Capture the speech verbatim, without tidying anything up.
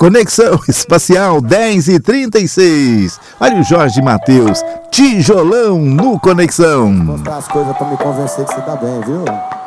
Conexão Espacial dez e trinta e seis. Olha o Jorge Mateus, tijolão no Conexão. Vou mostrar as coisas pra me convencer que você tá bem, viu?